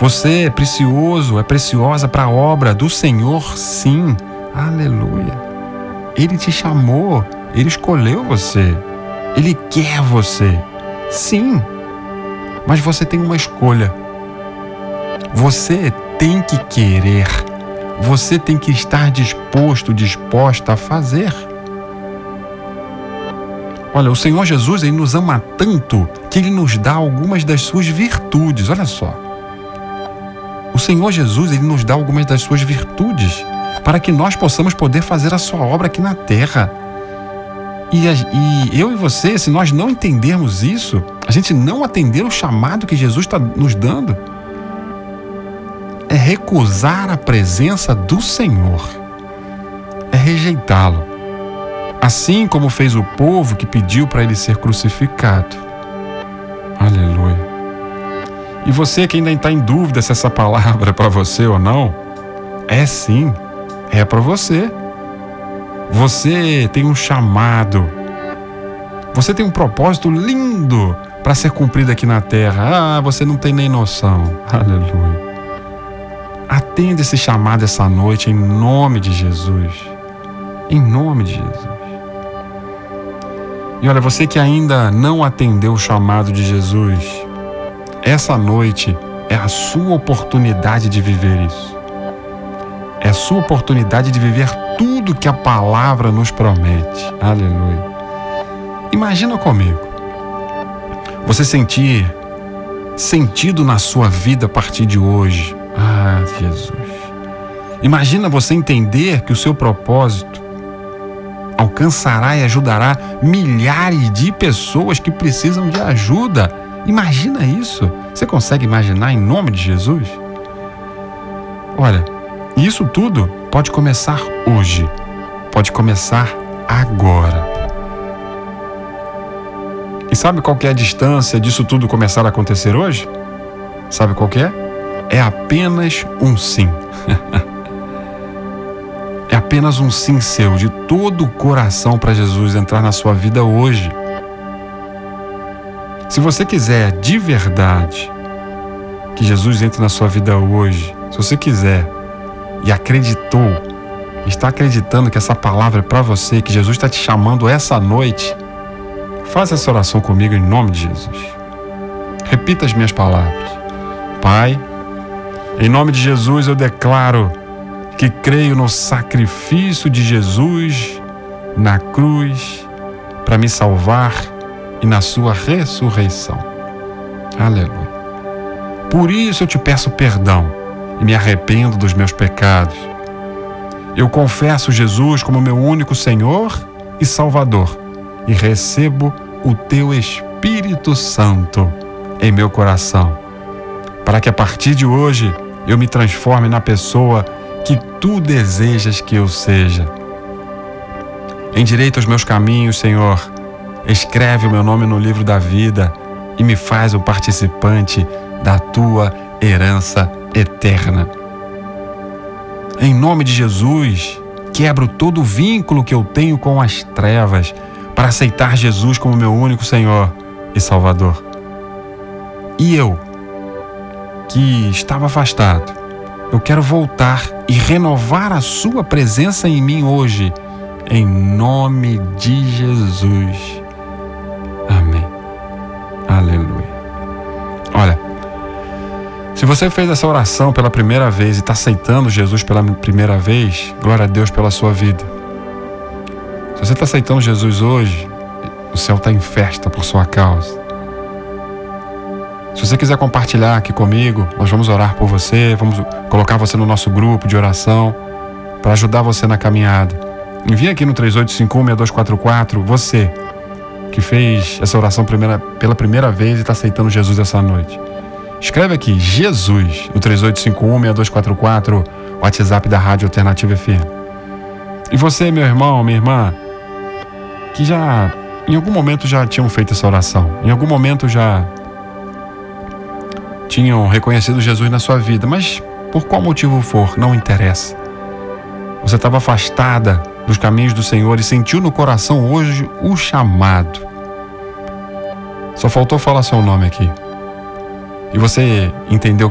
Você é precioso, é preciosa para a obra do Senhor, sim. Aleluia. Ele te chamou, Ele escolheu você. Ele quer você, sim. Mas você tem uma escolha. Você tem que querer. Você tem que estar disposto, disposta a fazer. Olha, o Senhor Jesus, Ele nos ama tanto que Ele nos dá algumas das suas virtudes. Olha só. O Senhor Jesus, Ele nos dá algumas das suas virtudes para que nós possamos poder fazer a sua obra aqui na terra. E eu e você, se nós não entendermos isso, a gente não atender o chamado que Jesus está nos dando, é recusar a presença do Senhor, é rejeitá-lo. Assim como fez o povo que pediu para Ele ser crucificado. Aleluia. E você que ainda está em dúvida se essa palavra é para você ou não, é sim, é para você. Você tem um chamado, você tem um propósito lindo para ser cumprido aqui na terra. Você não tem nem noção. Aleluia. Atenda esse chamado essa noite em nome de Jesus. Em nome de Jesus. E olha, você que ainda não atendeu o chamado de Jesus, essa noite é a sua oportunidade de viver isso. É a sua oportunidade de viver tudo que a palavra nos promete. Aleluia. Imagina comigo, você sentir sentido na sua vida a partir de hoje. Jesus. Imagina você entender que o seu propósito alcançará e ajudará milhares de pessoas que precisam de ajuda. Imagina isso. Você consegue imaginar em nome de Jesus? Olha, isso tudo pode começar hoje. Pode começar agora. E sabe qual que é a distância disso tudo começar a acontecer hoje? Sabe qual que é? É apenas um sim. É apenas um sim seu, de todo o coração, para Jesus entrar na sua vida hoje. Se você quiser de verdade que Jesus entre na sua vida hoje, se você quiser e acreditou, está acreditando que essa palavra é para você, que Jesus está te chamando essa noite, faça essa oração comigo em nome de Jesus. Repita as minhas palavras. Pai, em nome de Jesus eu declaro que creio no sacrifício de Jesus na cruz para me salvar e na sua ressurreição. Aleluia. Por isso eu te peço perdão e me arrependo dos meus pecados. Eu confesso Jesus como meu único Senhor e Salvador e recebo o teu Espírito Santo em meu coração, para que a partir de hoje eu me transforme na pessoa que tu desejas que eu seja. Endireita os meus caminhos, Senhor. Escreve o meu nome no livro da vida e me faz um participante da tua herança eterna. Em nome de Jesus, quebro todo o vínculo que eu tenho com as trevas para aceitar Jesus como meu único Senhor e Salvador. E eu, que estava afastado, eu quero voltar e renovar a sua presença em mim hoje, em nome de Jesus. Amém. Aleluia. Olha, se você fez essa oração pela primeira vez e está aceitando Jesus pela primeira vez, glória a Deus pela sua vida. Se você está aceitando Jesus hoje, o céu está em festa por sua causa. Se você quiser compartilhar aqui comigo, nós vamos orar por você, vamos colocar você no nosso grupo de oração para ajudar você na caminhada. Envie aqui no 3851-6244 você que fez essa oração pela primeira vez e está aceitando Jesus essa noite. Escreve aqui, Jesus, no 3851-6244, WhatsApp da Rádio Alternativa FM. E você, meu irmão, minha irmã, que já, em algum momento já tinham feito essa oração, em algum momento já tinham reconhecido Jesus na sua vida, mas por qual motivo for, não interessa. Você estava afastada dos caminhos do Senhor e sentiu no coração hoje o chamado. Só faltou falar seu nome aqui. E você entendeu